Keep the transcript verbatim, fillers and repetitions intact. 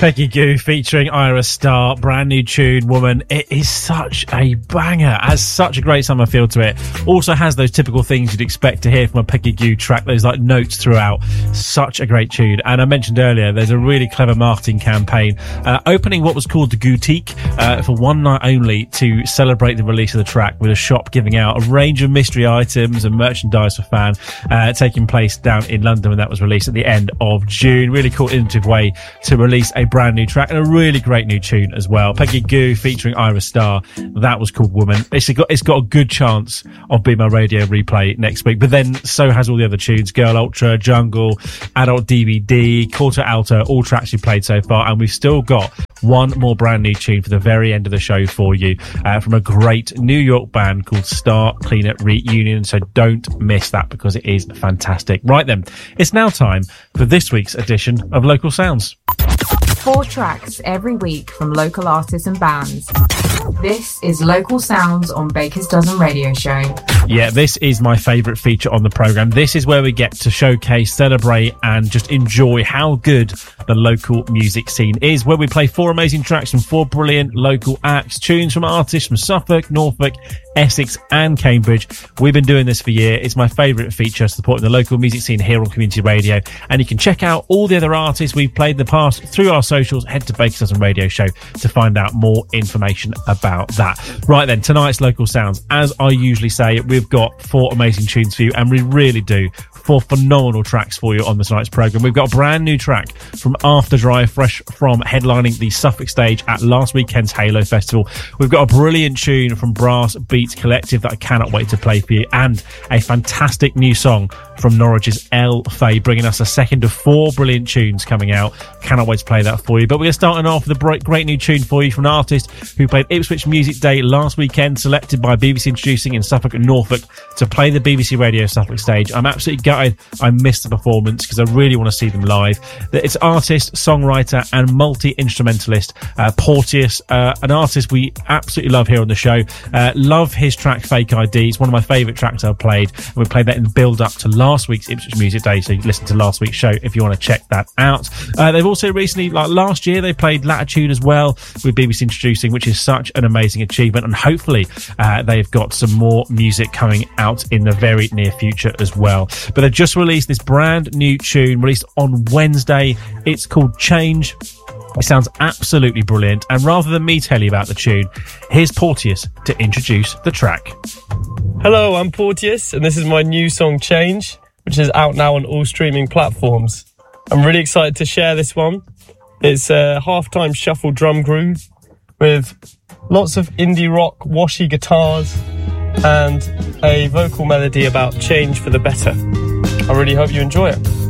Peggy Gou featuring Ira Starr, brand new tune, Woman. It is such a banger, has such a great summer feel to it. Also has those typical things you'd expect to hear from a Peggy Gou track, those like notes throughout. Such a great tune. And I mentioned earlier, there's a really clever marketing campaign uh, opening what was called the Goutique uh, for one night only to celebrate the release of the track, with a shop giving out a range of mystery items and merchandise for fans, uh, taking place down in London when that was released at the end of June. Really cool, innovative way to release a brand new track and a really great new tune as well. Peggy Gou featuring Ira Starr, that was called Woman. It's got, it's got a good chance of being my radio replay next week, but then so has all the other tunes: Girl Ultra, Jungle, Adult D V D, Quarter Alto, all tracks you played so far, and we've still got one more brand new tune for the very end of the show for you, uh, from a great New York band called Star Cleaner Reunion, so don't miss that because it is fantastic. Right then, it's now time for this week's edition of Local Sounds. Four tracks every week from local artists and bands. This is Local Sounds on Baker's Dozen Radio Show. Yeah, this is my favourite feature on the programme. This is where we get to showcase, celebrate and just enjoy how good the local music scene is, where we play four amazing tracks from four brilliant local acts, tunes from artists from Suffolk, Norfolk, Essex and Cambridge. We've been doing this for years. It's my favourite feature, supporting the local music scene here on Community Radio, and you can check out all the other artists we've played in the past through our socials. Head to Baker's Dozen Radio Show to find out more information about that. Right then, tonight's Local Sounds, as I usually say, we've got four amazing tunes for you, and we really do four phenomenal tracks for you on this night's programme. We've got a brand new track from After Drive, fresh from headlining the Suffolk stage at last weekend's Halo Festival. We've got a brilliant tune from Brass Beats Collective that I cannot wait to play for you, and a fantastic new song from Norwich's El Fay, bringing us a second of four brilliant tunes coming out. Cannot wait to play that for you. But we're starting off with a great new tune for you from an artist who played Ipswich Music Day last weekend, selected by B B C Introducing in Suffolk and Norfolk to play the B B C Radio Suffolk stage. I'm absolutely gutted I missed the performance because I really want to see them live. It's artist, songwriter and multi-instrumentalist uh, Porteous, uh, an artist we absolutely love here on the show. Uh, love his track Fake I D. It's one of my favourite tracks I've played, and we played that in the build-up to last week's Ipswich Music Day, so you listen to last week's show if you want to check that out. Uh, they've also recently, like last year, they played Latitude as well with B B C Introducing, which is such an amazing achievement, and hopefully uh, they've got some more music coming out in the very near future as well. But they've just released this brand new tune, released on Wednesday. It's called Change. It sounds absolutely brilliant, and rather than me tell you about the tune, here's Porteous to introduce the track. Hello, I'm Porteous, and this is my new song Change, which is out now on all streaming platforms. I'm really excited to share this one. It's a halftime shuffle drum groove with lots of indie rock, washy guitars, and a vocal melody about change for the better. I really hope you enjoy it.